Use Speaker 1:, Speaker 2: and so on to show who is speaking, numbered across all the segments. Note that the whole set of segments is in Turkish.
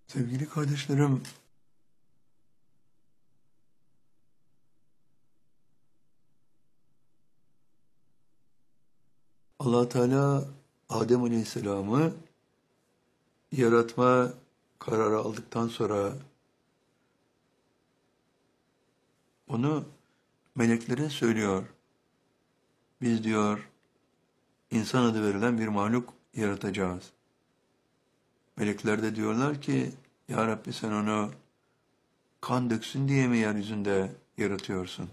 Speaker 1: Sevgili kardeşlerim, Allah Teala Adem Aleyhisselam'ı yaratma kararı aldıktan sonra onu meleklere söylüyor. Biz diyor insan adı verilen bir mahluk yaratacağız. Melekler de diyorlar ki Ya Rabbi sen onu kan döksün diye mi yeryüzünde yaratıyorsun?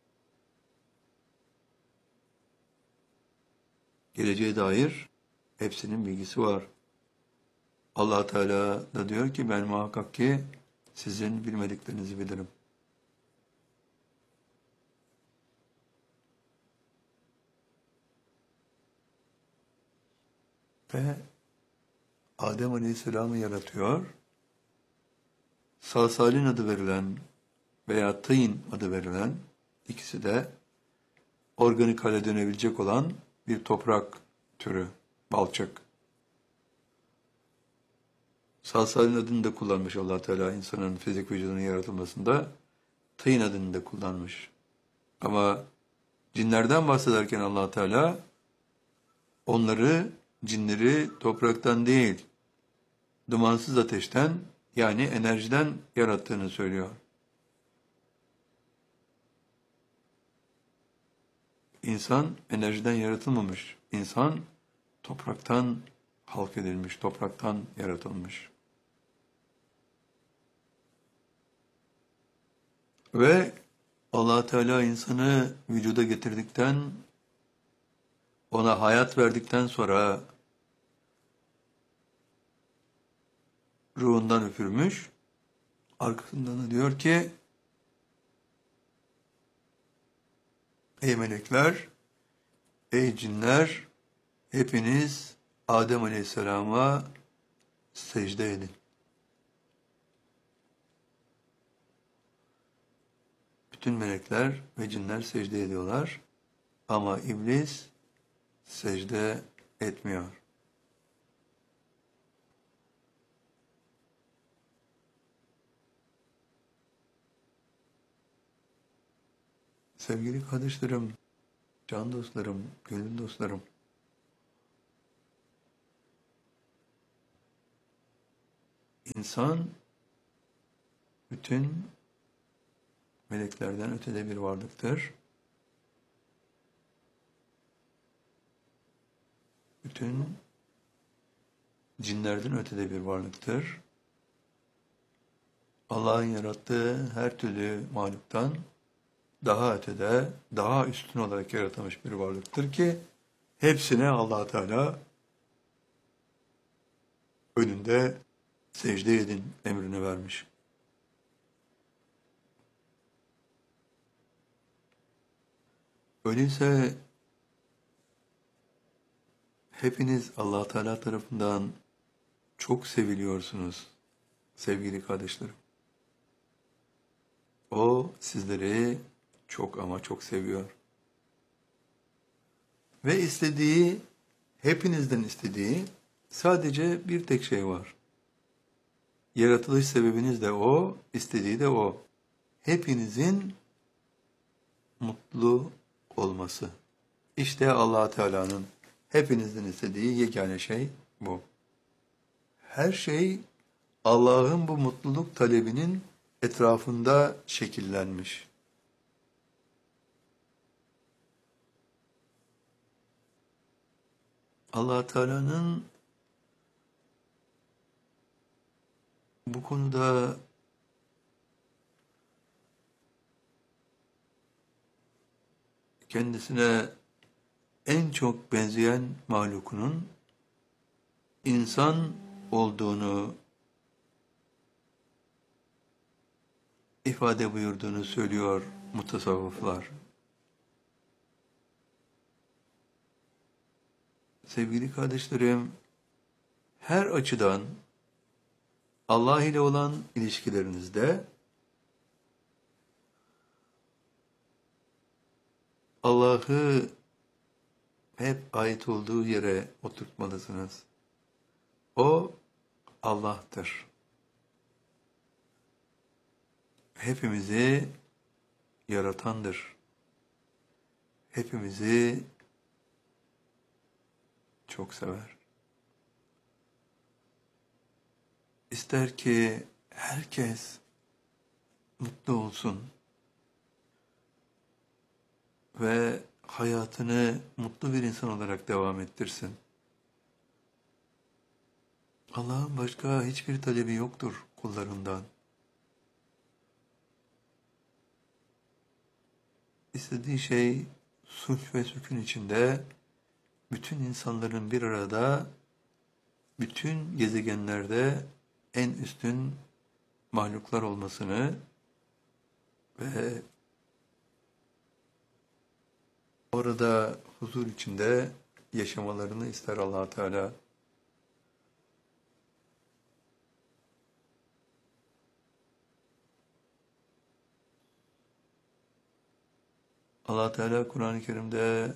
Speaker 1: Geleceğe dair hepsinin bilgisi var. Allah Teala da diyor ki ben muhakkak ki sizin bilmediklerinizi bilirim. Ve Adem Aleyhisselam'ı yaratıyor. Salsalin adı verilen veya tîn adı verilen ikisi de organik hale dönebilecek olan bir toprak türü, balçık. Salsalin adını da kullanmış Allah Teala insanın fizik vücudunun yaratılmasında. Tîn adını da kullanmış. Ama cinlerden bahsederken Allah Teala cinleri topraktan değil, dumansız ateşten yani enerjiden yarattığını söylüyor. İnsan enerjiden yaratılmamış. İnsan topraktan halk edilmiş, topraktan yaratılmış. Ve Allah Teala insanı vücuda getirdikten, ona hayat verdikten sonra ruhundan üfürmüş. Arkasından da diyor ki, ey melekler, ey cinler, hepiniz Adem Aleyhisselam'a secde edin. Bütün melekler ve cinler secde ediyorlar ama iblis secde etmiyor. Sevgili kardeşlerim, can dostlarım, gönül dostlarım, insan bütün meleklerden ötede bir varlıktır. Bütün cinlerden ötede bir varlıktır. Allah'ın yarattığı her türlü mahluktan daha ötede, daha üstün olarak yaratılmış bir varlıktır ki hepsine Allah Teala önünde secde edin emrini vermiş. Öyleyse hepiniz Allah Teala tarafından çok seviliyorsunuz sevgili kardeşlerim. O sizleri çok ama çok seviyor. Ve hepinizden istediği sadece bir tek şey var. Yaratılış sebebiniz de o, istediği de o. Hepinizin mutlu olması. İşte Allah Teala'nın hepinizden istediği yegane şey bu. Her şey Allah'ın bu mutluluk talebinin etrafında şekillenmiş. Allah Teala'nın bu konuda kendisine en çok benzeyen mahlukunun insan olduğunu ifade buyurduğunu söylüyor mutasavvıflar. Sevgili kardeşlerim, her açıdan Allah ile olan ilişkilerinizde Allah'ı hep ait olduğu yere oturtmalısınız. O Allah'tır. hepimizi yaratandır. Hepimizi çok sever. İster ki herkes mutlu olsun ve hayatını mutlu bir insan olarak devam ettirsin. Allah'ın başka hiçbir talebi yoktur kullarından. İstediği şey sulh ve sükun içinde bütün insanların bir arada, bütün gezegenlerde en üstün mahluklar olmasını ve orada huzur içinde yaşamalarını ister Allah Teala. Allah Teala Kur'an-ı Kerim'de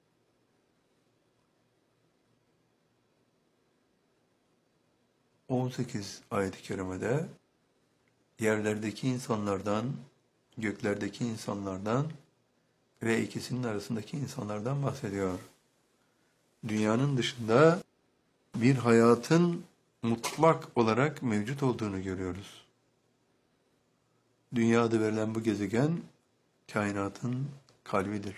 Speaker 1: 18 ayet-i kerimede yerlerdeki insanlardan, göklerdeki insanlardan ve ikisinin arasındaki insanlardan bahsediyor. Dünyanın dışında bir hayatın mutlak olarak mevcut olduğunu görüyoruz. Dünya adı verilen bu gezegen, kainatın kalbidir.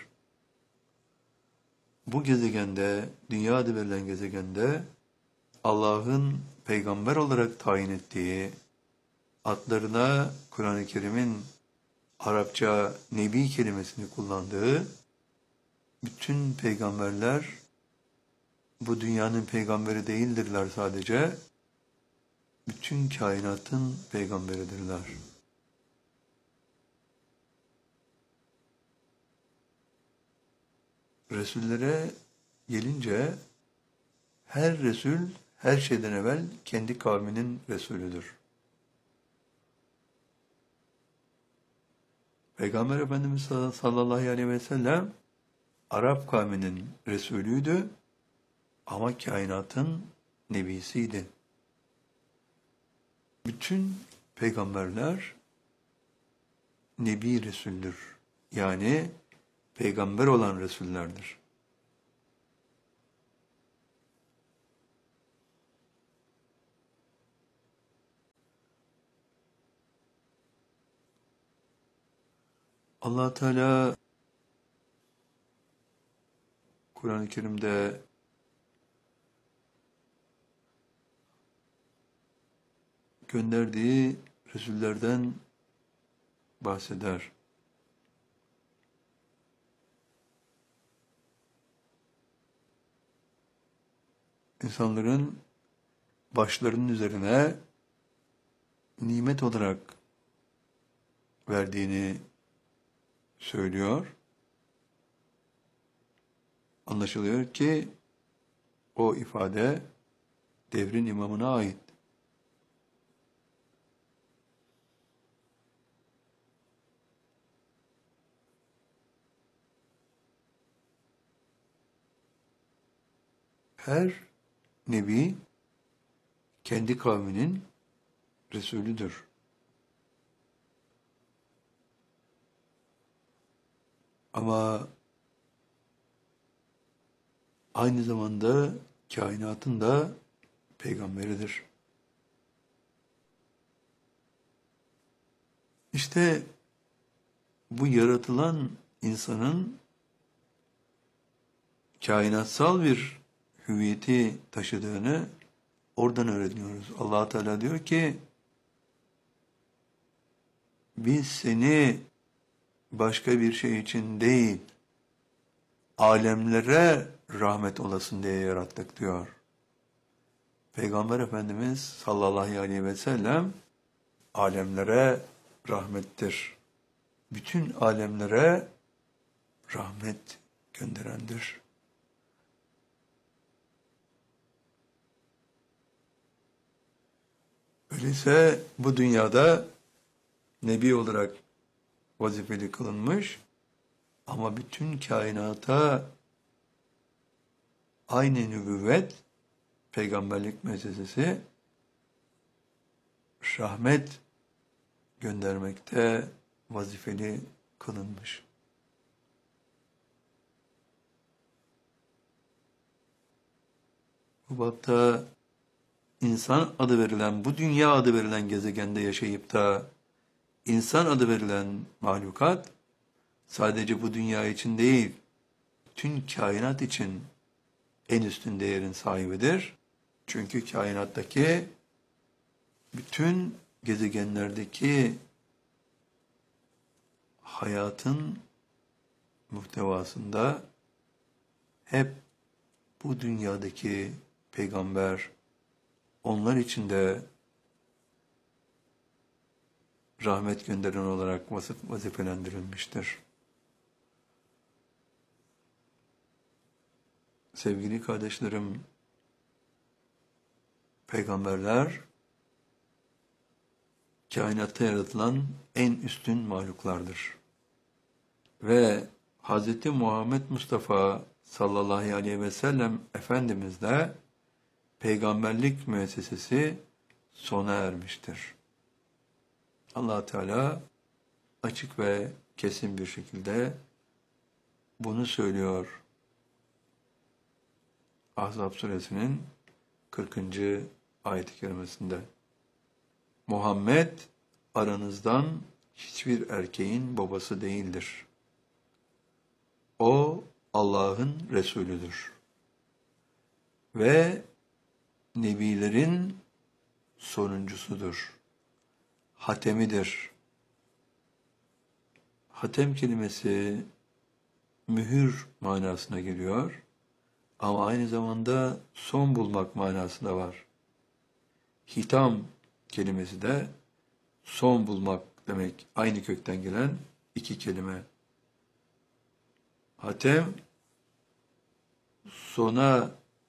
Speaker 1: Bu gezegende, dünya adı verilen gezegende, Allah'ın peygamber olarak tayin ettiği, adlarına Kur'an-ı Kerim'in Arapça nebi kelimesini kullandığı bütün peygamberler bu dünyanın peygamberi değildirler sadece, bütün kainatın peygamberidirler. Resullere gelince her Resul her şeyden evvel kendi kavminin Resulüdür. Peygamber Efendimiz sallallahu aleyhi ve sellem Arap kavminin Resulüydü ama kainatın nebisiydi. Bütün peygamberler Nebi Resul'dür. Yani peygamber olan Resullerdir. Allah Teala Kur'an-ı Kerim'de gönderdiği Resullerden bahseder. İnsanların başlarının üzerine nimet olarak verdiğini söylüyor. Anlaşılıyor ki o ifade devrin imamına ait. Her nebi kendi kavminin Resulüdür. Ama aynı zamanda kainatın da peygamberidir. İşte bu yaratılan insanın kainatsal bir hüviyeti taşıdığını oradan öğreniyoruz. Allah Teala diyor ki biz seni başka bir şey için değil, alemlere rahmet olasın diye yarattık diyor. Peygamber Efendimiz sallallahu aleyhi ve sellem alemlere rahmettir. Bütün alemlere rahmet gönderendir. Öyleyse bu dünyada nebi olarak vazifeli kılınmış ama bütün kainata aynı nübüvvet, peygamberlik müessesesi rahmet göndermekte vazifeli kılınmış. Bu bapta insan adı verilen, bu dünya adı verilen gezegende yaşayıp da insan adı verilen mahlukat sadece bu dünya için değil, tüm kainat için en üstün değerin sahibidir. Çünkü kainattaki bütün gezegenlerdeki hayatın muhtevasında hep bu dünyadaki peygamber onlar için de rahmet gönderen olarak vazifelendirilmiştir. Sevgili kardeşlerim, peygamberler kainatta yaratılan en üstün mahluklardır. Ve Hz. Muhammed Mustafa sallallahu aleyhi ve sellem Efendimiz'le peygamberlik müessesesi sona ermiştir. Allah Teala açık ve kesin bir şekilde bunu söylüyor. Ahzab suresinin 40. ayet-i kerimesinde. Muhammed aranızdan hiçbir erkeğin babası değildir. O Allah'ın Resulüdür. Ve nebilerin sonuncusudur. Hatemidir. Hatem kelimesi mühür manasına geliyor. Ama aynı zamanda son bulmak manası da var. Hitam kelimesi de son bulmak demek. Aynı kökten gelen iki kelime. Hatem, sona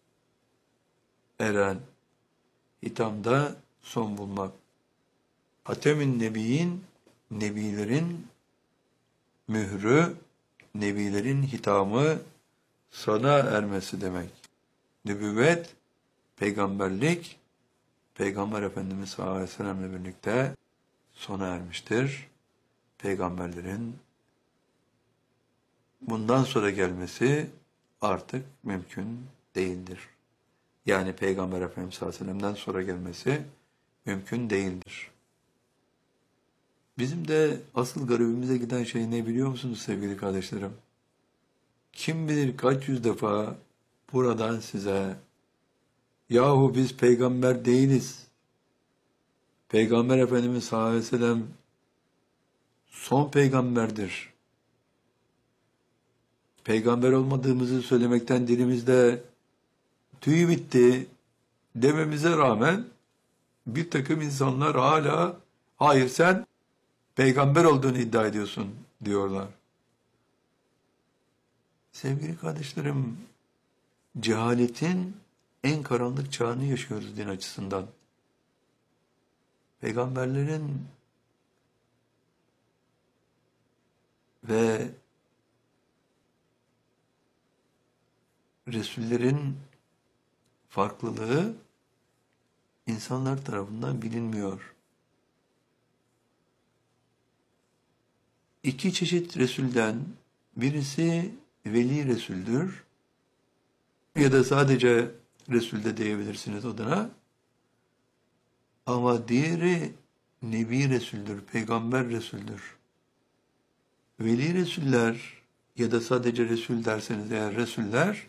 Speaker 1: eren, hitamda son bulmak. Hatemin nebiyin, nebilerin mührü, nebilerin hitamı sona ermesi demek. Nübüvvet, peygamberlik, Peygamber Efendimiz sallallahu aleyhi ve sellemle birlikte sona ermiştir. Peygamberlerin bundan sonra gelmesi artık mümkün değildir. Yani Peygamber Efendimiz sallallahu aleyhi ve sellem'den sonra gelmesi mümkün değildir. Bizim de asıl garibimize giden şey ne biliyor musunuz sevgili kardeşlerim? Kim bilir kaç yüz defa buradan size yahu biz peygamber değiliz. Peygamber Efendimiz sallallahu aleyhi ve sellem son peygamberdir. Peygamber olmadığımızı söylemekten dilimizde tüy bitti dememize rağmen bir takım insanlar hala hayır sen peygamber olduğunu iddia ediyorsun diyorlar. Sevgili kardeşlerim, cehaletin en karanlık çağını yaşıyoruz din açısından. Peygamberlerin ve Resullerin farklılığı insanlar tarafından bilinmiyor. İki çeşit Resul'den birisi Veli Resul'dür ya da sadece Resul de diyebilirsiniz adına. Ama diğeri Nebi Resul'dür, Peygamber Resul'dür. Veli Resuller ya da sadece Resul derseniz eğer Resuller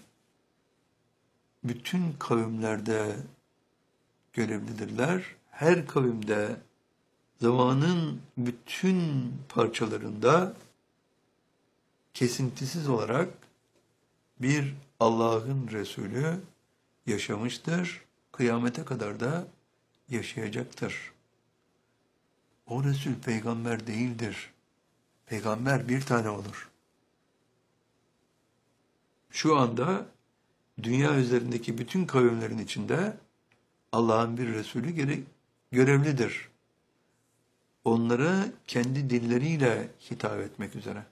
Speaker 1: bütün kavimlerde görevlidirler. Her kavimde zamanın bütün parçalarında kesintisiz olarak bir Allah'ın Resulü yaşamıştır. Kıyamete kadar da yaşayacaktır. O Resul peygamber değildir. Peygamber bir tane olur. Şu anda dünya üzerindeki bütün kavimlerin içinde Allah'ın bir Resulü görevlidir. Onlara kendi dilleriyle hitap etmek üzere.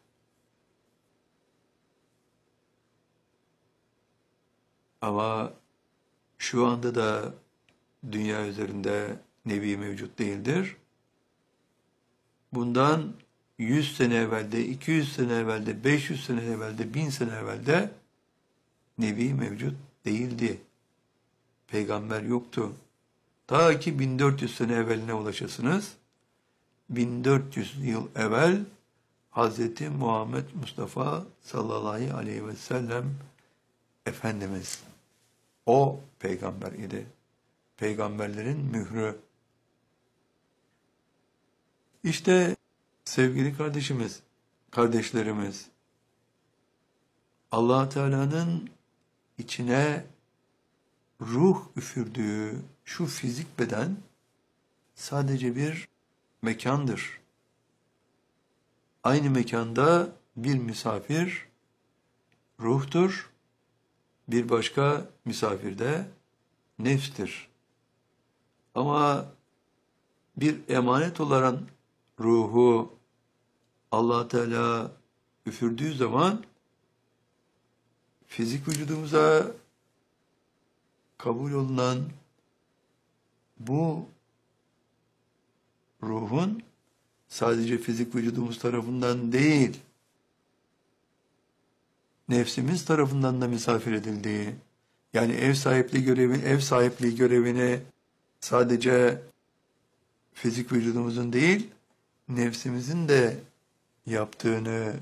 Speaker 1: Ama şu anda da dünya üzerinde Nebi mevcut değildir. bundan 100 sene evvelde, 200 sene evvelde, 500 sene evvelde, 1000 sene evvelde Nebi mevcut değildi. Peygamber yoktu. Ta ki 1400 sene evveline ulaşasınız. 1400 yıl evvel Hz. Muhammed Mustafa sallallahu aleyhi ve sellem Efendimiz. O peygamber idi. Peygamberlerin mührü. İşte sevgili kardeşlerimiz, Allah Teala'nın içine ruh üfürdüğü şu fizik beden sadece bir mekandır. Aynı mekanda bir misafir ruhtur, bir başka misafir de nefstir. Ama bir emanet olan ruhu Allah Teala üfürdüğü zaman fizik vücudumuza kabul olunan bu ruhun sadece fizik vücudumuz tarafından değil, nefsimiz tarafından da misafir edildiği, yani ev sahipliği görevini sadece fizik vücudumuzun değil, nefsimizin de yaptığını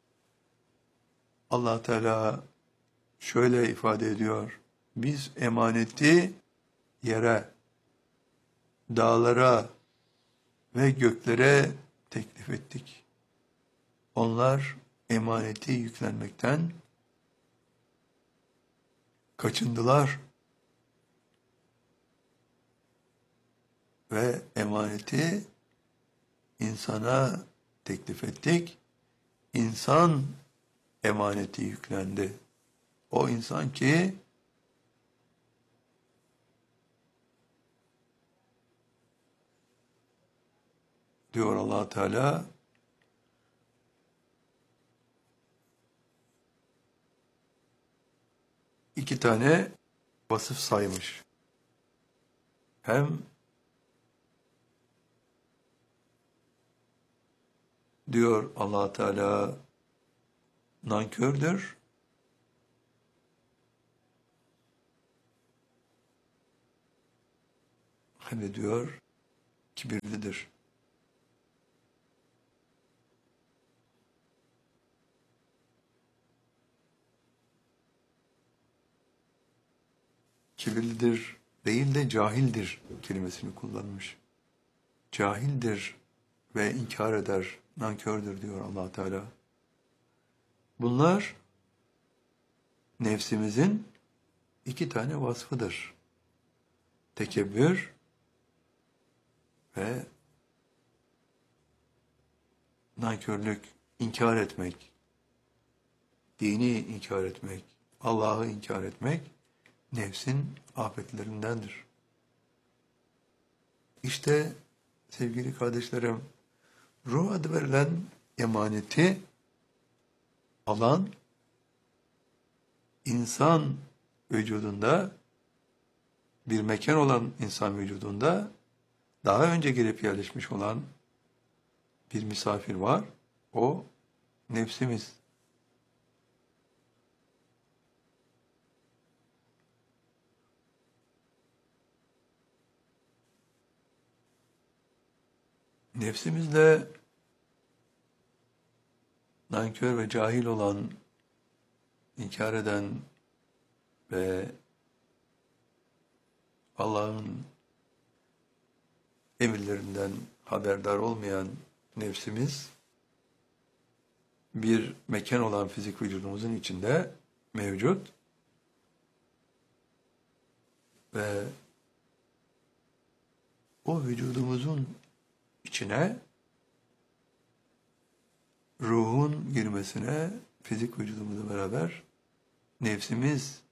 Speaker 1: Allah Teala şöyle ifade ediyor. Biz emaneti yere, dağlara ve göklere teklif ettik. Onlar emaneti yüklenmekten kaçındılar ve emaneti insana teklif ettik. İnsan emaneti yüklendi. O insan ki diyor Allah Teala, iki tane vasıf saymış. Hem diyor Allah Teala nankördür, hem de diyor kibirlidir. Kibirlidir değil de cahildir kelimesini kullanmış. Cahildir ve inkar eder, nankördür diyor Allah Teala. Bunlar nefsimizin iki tane vasfıdır. Tekebbür ve nankörlük, inkar etmek, dini inkar etmek, Allah'ı inkar etmek nefsin afetlerindendir. İşte sevgili kardeşlerim, ruh adı verilen emaneti alan insan vücudunda, bir mekan olan insan vücudunda daha önce gelip yerleşmiş olan bir misafir var. O nefsimiz. Nefsimizle nankör ve cahil olan, inkar eden ve Allah'ın emirlerinden haberdar olmayan nefsimiz bir mekan olan fizik vücudumuzun içinde mevcut ve o vücudumuzun içine ruhun girmesine fizik vücudumuzla beraber nefsimiz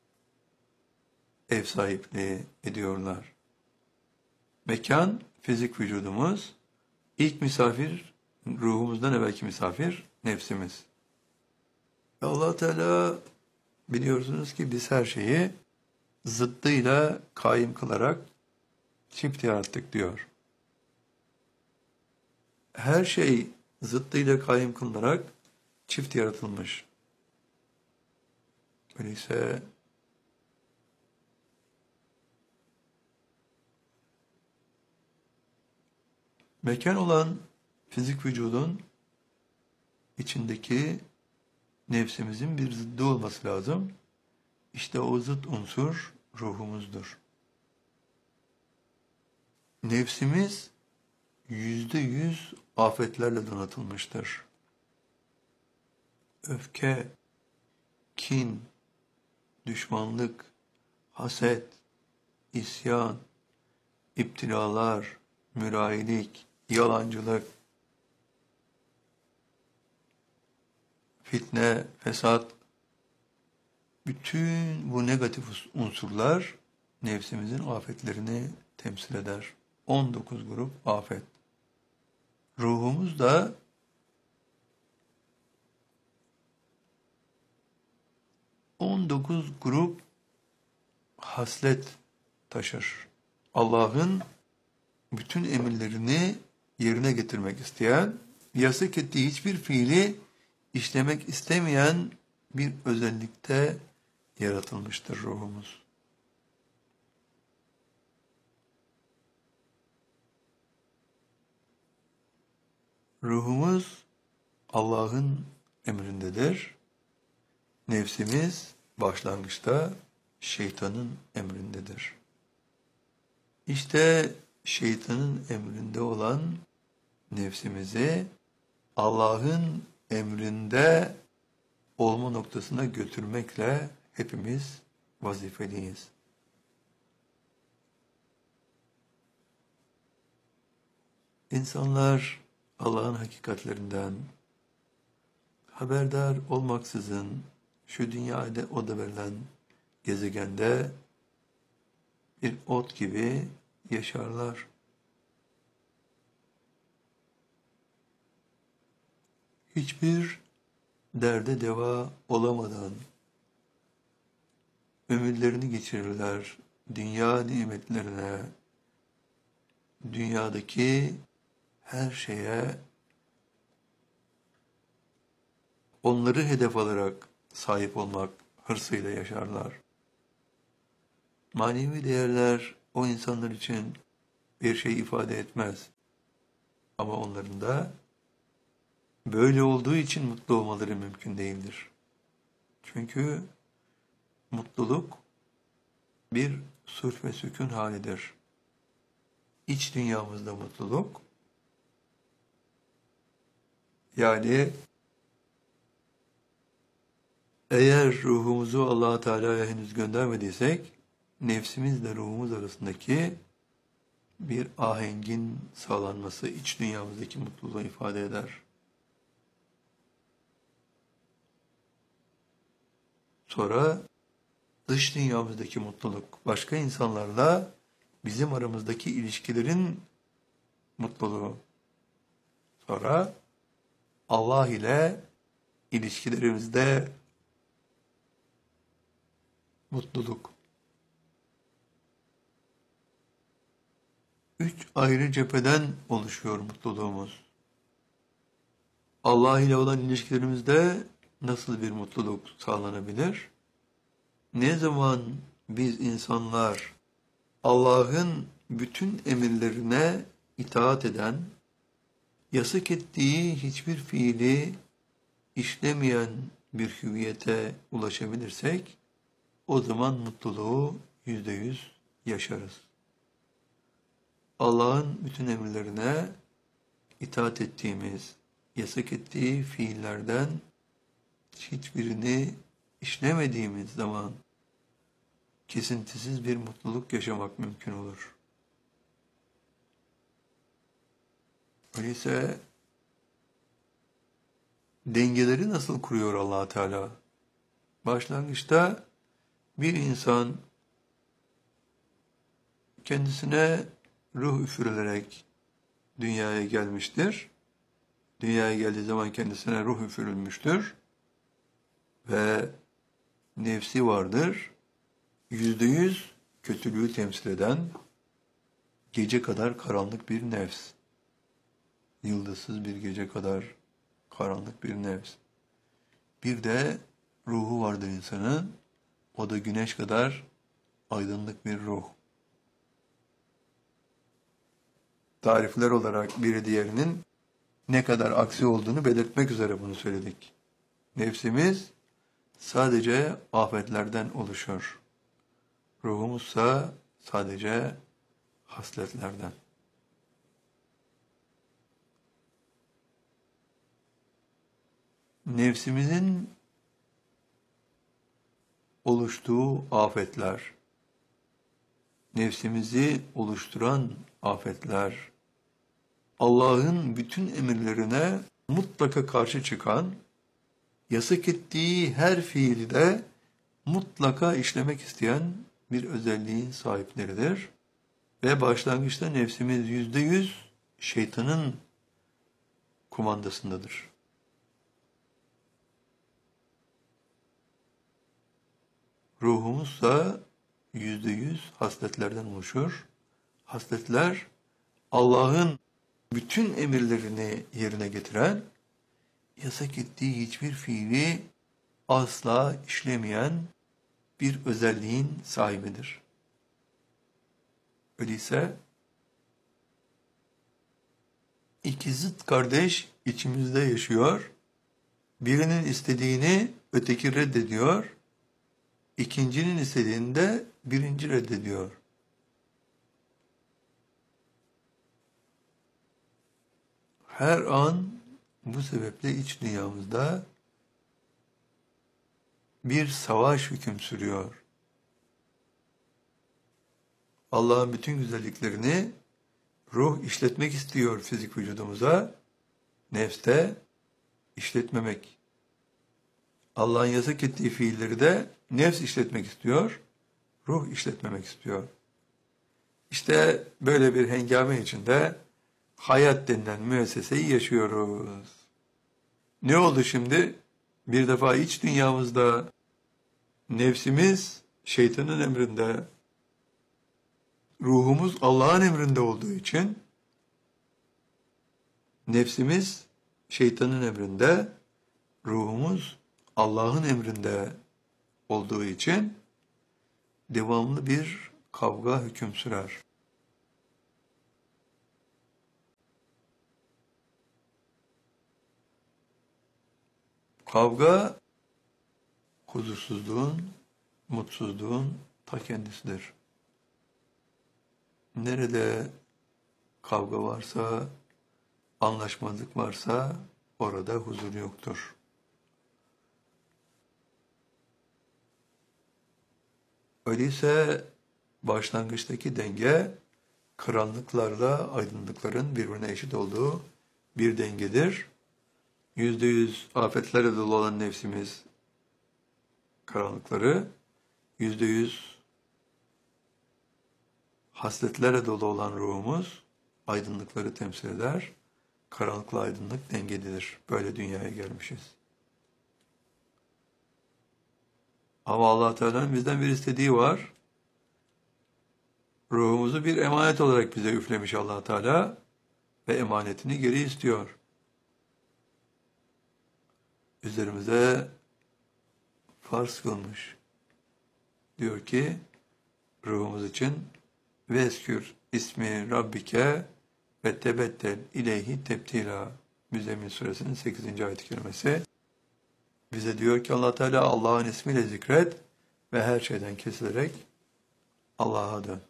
Speaker 1: ev sahipliği ediyorlar. Mekan fizik vücudumuz, ilk misafir ruhumuzdan evvelki misafir nefsimiz. Allah Teala biliyorsunuz ki biz her şeyi zıddıyla kaim kılarak çift yarattık diyor. her şey zıttıyla kaim kılınarak çift yaratılmış. Öyleyse mekan olan fizik vücudun içindeki nefsimizin bir zıddı olması lazım. İşte o zıt unsur ruhumuzdur. Nefsimiz %100 afetlerle donatılmıştır. Öfke, kin, düşmanlık, haset, isyan, iptilalar, mürayilik, yalancılık, fitne, fesat, bütün bu negatif unsurlar nefsimizin afetlerini temsil eder. 19 grup afet. Ruhumuz da 19 grup haslet taşır. Allah'ın bütün emirlerini yerine getirmek isteyen, yasak ettiği hiçbir fiili işlemek istemeyen bir özellikte yaratılmıştır ruhumuz. Ruhumuz Allah'ın emrindedir. Nefsimiz başlangıçta şeytanın emrindedir. İşte şeytanın emrinde olan nefsimizi Allah'ın emrinde olma noktasına götürmekle hepimiz vazifeliyiz. İnsanlar Allah'ın hakikatlerinden haberdar olmaksızın şu dünyada oda verilen gezegende bir ot gibi yaşarlar. Hiçbir derde deva olamadan ömürlerini geçirirler dünya nimetlerine, dünyadaki her şeye onları hedef alarak sahip olmak hırsıyla yaşarlar. Manevi değerler o insanlar için bir şey ifade etmez. Ama onların da böyle olduğu için mutlu olmaları mümkün değildir. Çünkü mutluluk bir sulh ve sükun halidir. İç dünyamızda mutluluk, yani eğer ruhumuzu Allah Teala'ya henüz göndermediysek, nefsimizle ruhumuz arasındaki bir ahengin sağlanması iç dünyamızdaki mutluluğu ifade eder. Sonra dış dünyamızdaki mutluluk, başka insanlarla bizim aramızdaki ilişkilerin mutluluğu. Sonra Allah ile ilişkilerimizde mutluluk. 3 ayrı cepheden oluşuyor mutluluğumuz. Allah ile olan ilişkilerimizde nasıl bir mutluluk sağlanabilir? Ne zaman biz insanlar Allah'ın bütün emirlerine itaat eden, yasak ettiği hiçbir fiili işlemeyen bir hüviyete ulaşabilirsek, o zaman mutluluğu %100 yaşarız. Allah'ın bütün emirlerine itaat ettiğimiz, yasak ettiği fiillerden hiçbirini işlemediğimiz zaman kesintisiz bir mutluluk yaşamak mümkün olur. Öyleyse dengeleri nasıl kuruyor Allah Teala? Başlangıçta bir insan kendisine ruh üfürülerek dünyaya gelmiştir. Dünyaya geldiği zaman kendisine ruh üfürülmüştür. Ve nefsi vardır. %100 kötülüğü temsil eden gece kadar karanlık bir nefs. yıldızsız bir gece kadar karanlık bir nefs. Bir de ruhu vardır insanın, o da güneş kadar aydınlık bir ruh. Tarifler olarak biri diğerinin ne kadar aksi olduğunu belirtmek üzere bunu söyledik. Nefsimiz sadece afetlerden oluşur. Ruhumuzsa sadece hasletlerden. Nefsimizin oluştuğu afetler, nefsimizi oluşturan afetler, Allah'ın bütün emirlerine mutlaka karşı çıkan, yasak ettiği her fiili de mutlaka işlemek isteyen bir özelliğin sahipleridir. Ve başlangıçta nefsimiz %100 şeytanın kumandasındadır. Ruhumuzsa %100 hasletlerden oluşur. Hasletler Allah'ın bütün emirlerini yerine getiren, yasak ettiği hiçbir fiili asla işlemeyen bir özelliğin sahibidir. Öyleyse iki zıt kardeş içimizde yaşıyor. Birinin istediğini öteki reddediyor. İkincinin istediğini de birinci reddediyor. Her an bu sebeple iç dünyamızda bir savaş hüküm sürüyor. Allah'ın bütün güzelliklerini ruh işletmek istiyor fizik vücudumuza, nefste işletmemek. Allah'ın yasak ettiği fiilleri de nefs işletmek istiyor, ruh işletmemek istiyor. İşte böyle bir hengame içinde hayat denilen müesseseyi yaşıyoruz. Ne oldu şimdi? Bir defa iç dünyamızda nefsimiz şeytanın emrinde, ruhumuz Allah'ın emrinde olduğu için, nefsimiz şeytanın emrinde, ruhumuz Allah'ın emrinde olduğu için devamlı bir kavga hüküm sürer. Kavga huzursuzluğun, mutsuzluğun ta kendisidir. Nerede kavga varsa, anlaşmazlık varsa orada huzur yoktur. Öyleyse başlangıçtaki denge karanlıklarla aydınlıkların birbirine eşit olduğu bir dengedir. %100 afetlerle dolu olan nefsimiz karanlıkları, %100 hasletlerle dolu olan ruhumuz aydınlıkları temsil eder. Karanlıkla aydınlık dengelidir. Böyle dünyaya gelmişiz. Ama Allah Teala'nın bizden bir istediği var. Ruhumuzu bir emanet olarak bize üflemiş Allah Teala ve emanetini geri istiyor. Üzerimize farz kılmış. Diyor ki ruhumuz için veskür ismi Rabbike ve tebettel ileyhi tebtila. Müzzemmil suresinin 8. ayet-i kerimesi. Bize diyor ki Allah Teala Allah'ın ismiyle zikret ve her şeyden kesilerek Allah'a dön.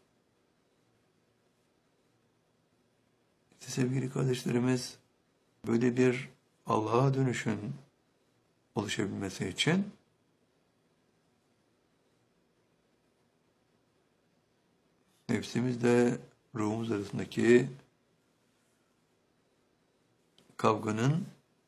Speaker 1: Sevgili kardeşlerimiz, böyle bir Allah'a dönüşün oluşabilmesi için nefsimizle ruhumuz arasındaki kavganın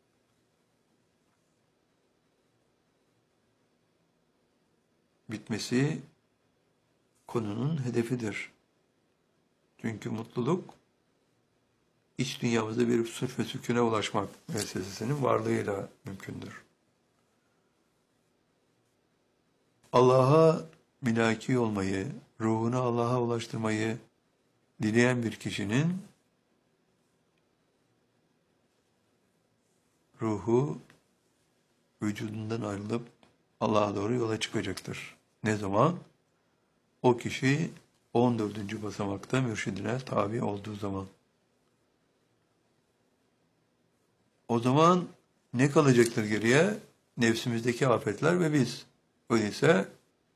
Speaker 1: bitmesi konunun hedefidir. Çünkü mutluluk iç dünyamızda bir sırf ve sükûne ulaşmak müessesesinin varlığıyla mümkündür. Allah'a mülaki olmayı, ruhunu Allah'a ulaştırmayı dileyen bir kişinin ruhu vücudundan ayrılıp Allah'a doğru yola çıkacaktır. Ne zaman? O kişi 14. basamakta mürşidine tabi olduğu zaman. O zaman ne kalacaktır geriye? Nefsimizdeki afetler ve biz. Öyleyse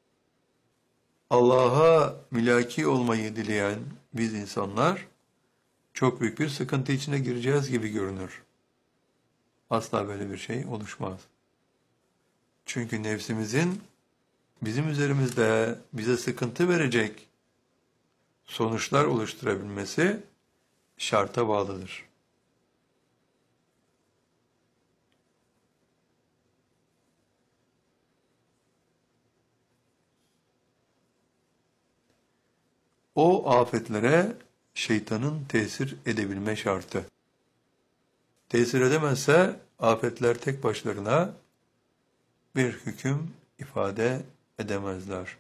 Speaker 1: Allah'a mülaki olmayı dileyen biz insanlar çok büyük bir sıkıntı içine gireceğiz gibi görünür. Asla böyle bir şey oluşmaz. Çünkü nefsimizin bizim üzerimizde bize sıkıntı verecek sonuçlar oluşturabilmesi şarta bağlıdır. O afetlere şeytanın tesir edebilme şartı. Tesir edemezse afetler tek başlarına bir hüküm ifade edemezler.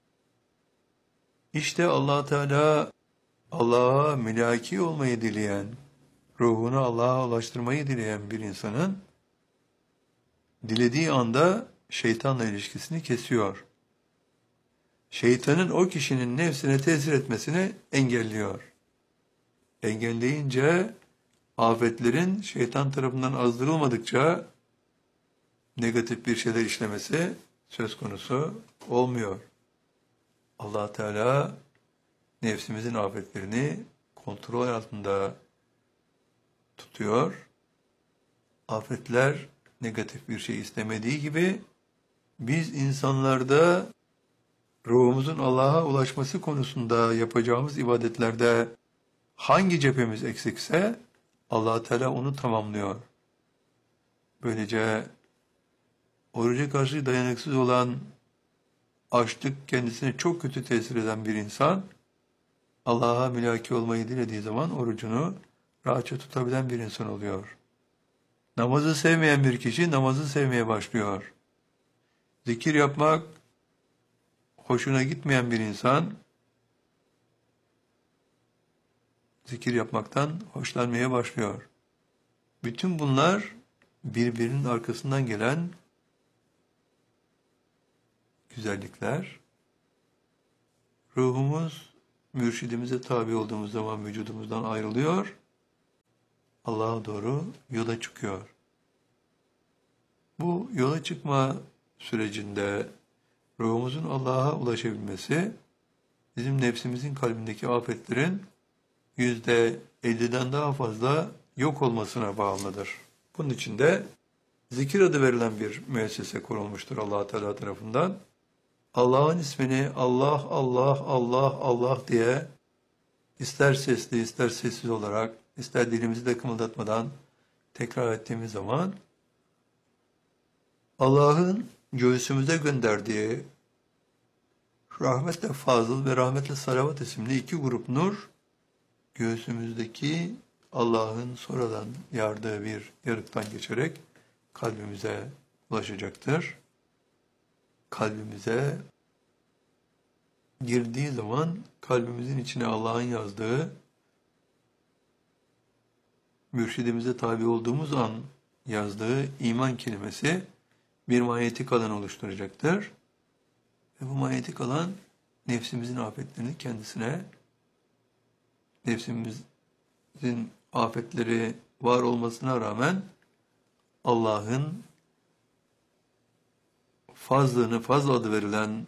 Speaker 1: İşte Allah Teala Allah'a mülaki olmayı dileyen, ruhunu Allah'a ulaştırmayı dileyen bir insanın dilediği anda şeytanla ilişkisini kesiyor. Şeytanın o kişinin nefsine tesir etmesini engelliyor. Engelleyince afetlerin şeytan tarafından azdırılmadıkça negatif bir şeyler işlemesi söz konusu olmuyor. Allah Teala nefsimizin afetlerini kontrol altında tutuyor. Afetler negatif bir şey istemediği gibi biz insanlarda ruhumuzun Allah'a ulaşması konusunda yapacağımız ibadetlerde hangi cephemiz eksikse Allah Teala onu tamamlıyor. Böylece oruca karşı dayanıksız olan, açlık kendisine çok kötü tesir eden bir insan Allah'a mülaki olmayı dilediği zaman orucunu rahatça tutabilen bir insan oluyor. Namazı sevmeyen bir kişi namazı sevmeye başlıyor. Zikir yapmak hoşuna gitmeyen bir insan zikir yapmaktan hoşlanmaya başlıyor. Bütün bunlar birbirinin arkasından gelen güzellikler. Ruhumuz mürşidimize tabi olduğumuz zaman vücudumuzdan ayrılıyor. Allah'a doğru yola çıkıyor. Bu yola çıkma sürecinde ruhumuzun Allah'a ulaşabilmesi bizim nefsimizin kalbindeki afetlerin %50'den daha fazla yok olmasına bağlıdır. Bunun için de zikir adı verilen bir müessese kurulmuştur Allah Teala tarafından. Allah'ın ismini Allah, Allah, Allah, Allah diye ister sesli, ister sessiz olarak, ister dilimizi de kımıldatmadan tekrar ettiğimiz zaman Allah'ın göğsümüze gönderdiği rahmetle fazıl ve rahmetle salavat isimli iki grup nur göğsümüzdeki Allah'ın sonradan yardığı bir yarıktan geçerek kalbimize ulaşacaktır. Kalbimize girdiği zaman kalbimizin içine Allah'ın yazdığı, mürşidimize tabi olduğumuz an yazdığı iman kelimesi bir manyetik alan oluşturacaktır. Ve bu manyetik alan nefsimizin afetlerini kendisine, nefsimizin afetleri var olmasına rağmen Allah'ın fazlını, fazl adı verilen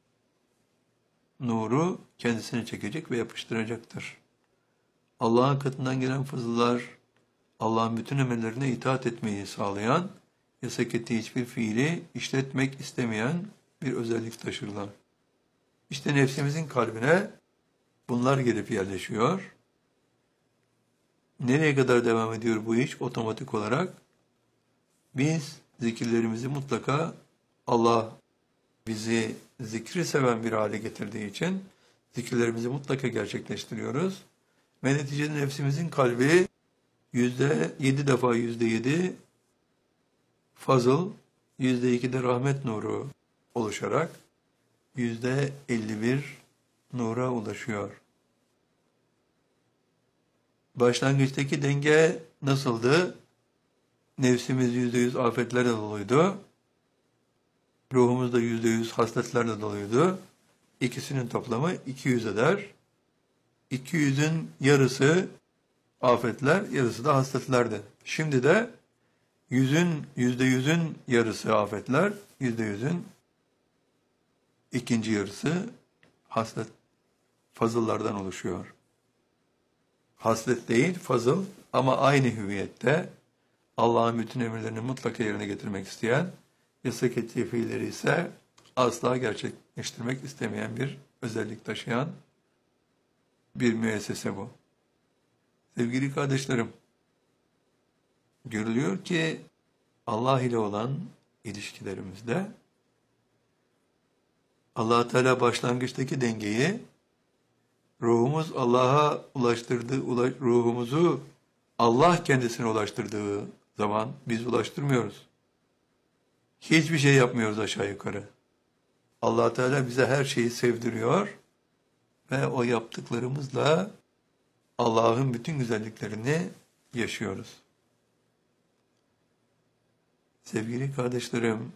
Speaker 1: nuru kendisine çekecek ve yapıştıracaktır. Allah'ın katından gelen fızıllar, Allah'ın bütün emirlerine itaat etmeyi sağlayan, yasak ettiği hiçbir fiili işletmek istemeyen bir özellik taşırlar. İşte nefsimizin kalbine bunlar gelip yerleşiyor. Nereye kadar devam ediyor bu iş? Otomatik olarak biz zikirlerimizi mutlaka Allah bizi zikri seven bir hale getirdiği için zikirlerimizi mutlaka gerçekleştiriyoruz. Ve neticede nefsimizin kalbi %7 defa %7 fazıl, %2 de rahmet nuru oluşarak %51 nura ulaşıyor. Başlangıçtaki denge nasıldı? nefsimiz %100 afetlerle doluydu. Ruhumuz da %100 hasletlerle doluydu. İkisinin toplamı 200 eder. 200'ün yarısı afetler, yarısı da hasletlerdi. Şimdi de %100'ün yarısı afetler, %100'ün ikinci yarısı haslet, fazıllardan oluşuyor. Haslet değil, fazıl ama aynı hüviyette Allah'ın bütün emirlerini mutlaka yerine getirmek isteyen, yasak ettiği fiilleri ise asla gerçekleştirmek istemeyen bir özellik taşıyan bir müessese bu. Sevgili kardeşlerim, görülüyor ki Allah ile olan ilişkilerimizde Allah Teala başlangıçtaki dengeyi ruhumuz Allah'a ulaştırdığı, ruhumuzu Allah kendisine ulaştırdığı zaman biz ulaştırmıyoruz. Hiçbir şey yapmıyoruz aşağı yukarı. Allah Teala bize her şeyi sevdiriyor ve o yaptıklarımızla Allah'ın bütün güzelliklerini yaşıyoruz. Sevgili kardeşlerim,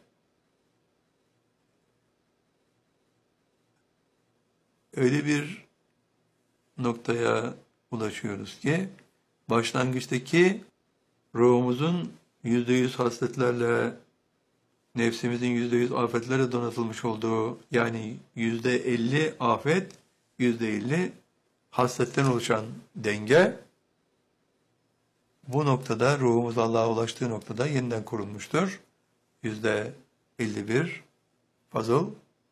Speaker 1: öyle bir noktaya ulaşıyoruz ki başlangıçtaki ruhumuzun %100 hasletlerle, nefsimizin %100 afetlerle donatılmış olduğu, yani %50 afet, %50 hasletten oluşan denge, bu noktada ruhumuz Allah'a ulaştığı noktada yeniden kurulmuştur. %51 fazıl,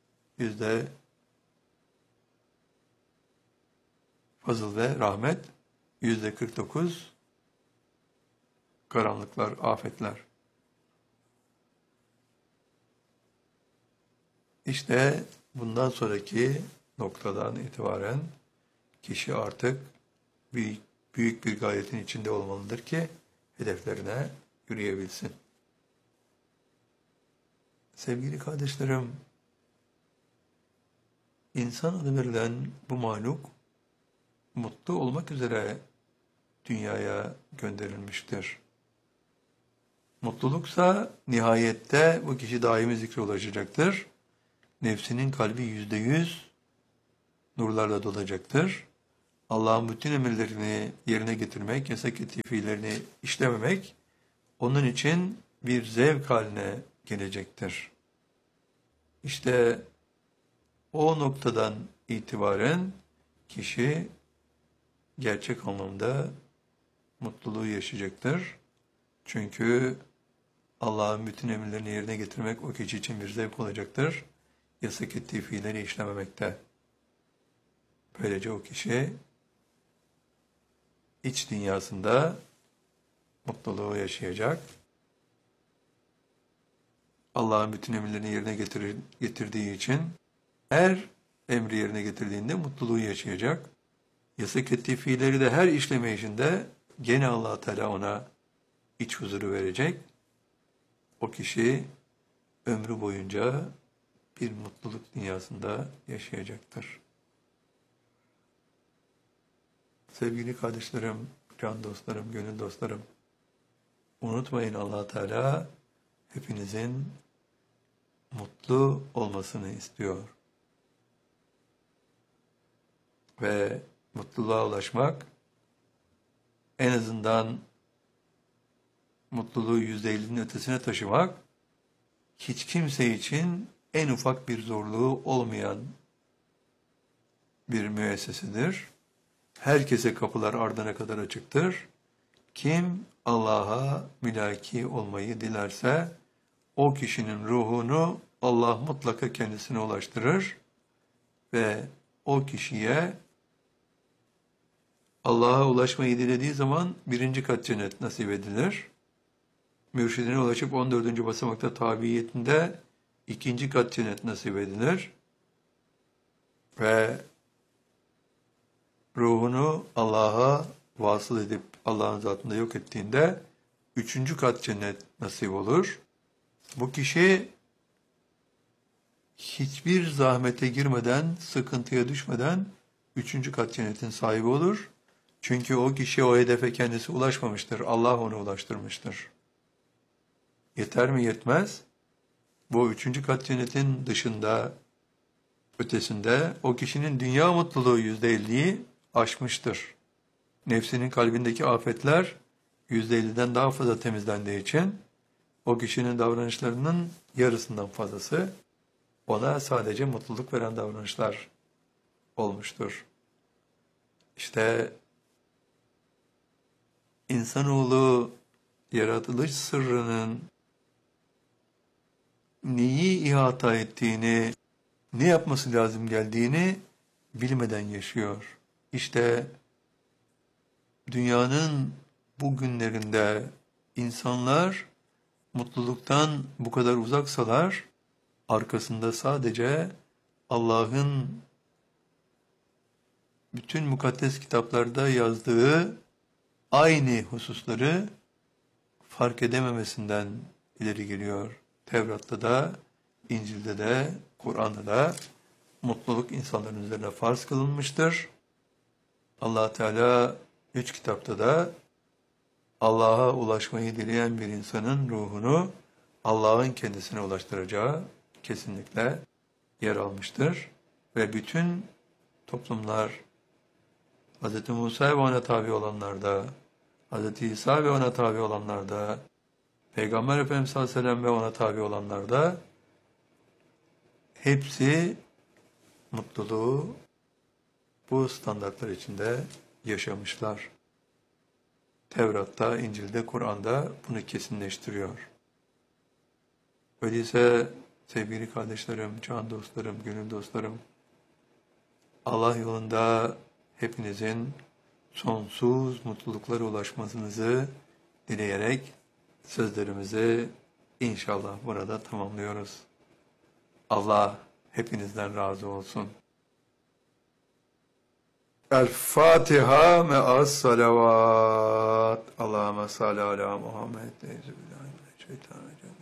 Speaker 1: fazıl ve rahmet, %49 karanlıklar, afetler. İşte bundan sonraki noktadan itibaren kişi artık büyük bir gayretin içinde olmalıdır ki hedeflerine yürüyebilsin. Sevgili kardeşlerim, insan adı verilen bu mahluk mutlu olmak üzere dünyaya gönderilmiştir. Mutluluksa nihayette bu kişi daimi zikre ulaşacaktır. Nefsinin kalbi %100 nurlarla dolacaktır. Allah'ın bütün emirlerini yerine getirmek, yasak ettiği fiillerini işlememek onun için bir zevk haline gelecektir. İşte o noktadan itibaren kişi gerçek anlamda mutluluğu yaşayacaktır. Çünkü Allah'ın bütün emirlerini yerine getirmek o kişi için bir zevk olacaktır. Yasak ettiği fiilleri işlememekte. Böylece o kişi iç dünyasında mutluluğu yaşayacak. Allah'ın bütün emirlerini yerine getirdiği için her emri yerine getirdiğinde mutluluğu yaşayacak. Yasak ettiği fiilleri de her işlemeyişinde gene Allah Teala ona iç huzuru verecek. O kişi ömrü boyunca bir mutluluk dünyasında yaşayacaktır. Sevgili kardeşlerim, can dostlarım, gönül dostlarım, unutmayın Allah Teala hepinizin mutlu olmasını istiyor. Ve mutluluğa ulaşmak, en azından mutluluğu %50'nin ötesine taşımak, hiç kimse için en ufak bir zorluğu olmayan bir müessesedir. Herkese kapılar ardına kadar açıktır. Kim Allah'a mülaki olmayı dilerse, o kişinin ruhunu Allah mutlaka kendisine ulaştırır ve o kişiye Allah'a ulaşmayı dilediği zaman 1. kat cennet nasip edilir. Mürşidine ulaşıp 14. basamakta tabiyetinde 2. kat cennet nasip edilir. Ve ruhunu Allah'a vasıl edip Allah'ın zatında yok ettiğinde 3. kat cennet nasip olur. Bu kişi hiçbir zahmete girmeden, sıkıntıya düşmeden 3. kat cennetin sahibi olur. Çünkü o kişi o hedefe kendisi ulaşmamıştır. Allah onu ulaştırmıştır. Yeter mi? Yetmez. Bu üçüncü kat cennetin dışında, ötesinde o kişinin dünya mutluluğu %50'yi aşmıştır. Nefsinin kalbindeki afetler %50'den daha fazla temizlendiği için o kişinin davranışlarının yarısından fazlası ona sadece mutluluk veren davranışlar olmuştur. İşte insanoğlu yaratılış sırrının neyi ihata ettiğini, ne yapması lazım geldiğini bilmeden yaşıyor. İşte dünyanın bu günlerinde insanlar mutluluktan bu kadar uzaksalar, arkasında sadece Allah'ın bütün mukaddes kitaplarda yazdığı aynı hususları fark edememesinden ileri geliyor. Tevrat'ta da, İncil'de de, Kur'an'da da mutluluk insanların üzerine farz kılınmıştır. Allah Teala üç kitapta da Allah'a ulaşmayı dileyen bir insanın ruhunu Allah'ın kendisine ulaştıracağı kesinlikle yer almıştır. Ve bütün toplumlar Hz. Musa ve ona tabi olanlarda, Hz. İsa ve ona tabi olanlarda, Peygamber Efendimiz sallallahu aleyhi ve sellem ve ona tabi olanlarda hepsi mutluluğu bu standartlar içinde yaşamışlar. Tevrat'ta, İncil'de, Kur'an'da bunu kesinleştiriyor. Öyleyse sevgili kardeşlerim, can dostlarım, gönül dostlarım, Allah yolunda hepinizin sonsuz mutluluklara ulaşmasınızı dileyerek sözlerimizi inşallah burada tamamlıyoruz. Allah hepinizden razı olsun. El-Fatiha me'as salavat. Allahümme salli ala Muhammed. Şeytanirracim.